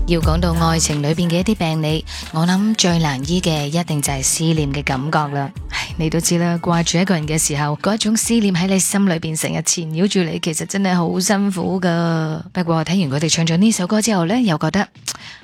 要講到愛情裏邊嘅一啲病理，我諗最難醫嘅一定就係思念嘅感覺啦。你都知啦，掛住一個人嘅時候，嗰一種思念喺你心裏邊成日纏繞住你，其實真係好辛苦噶。不過睇完佢哋唱咗呢首歌之後呢，又覺得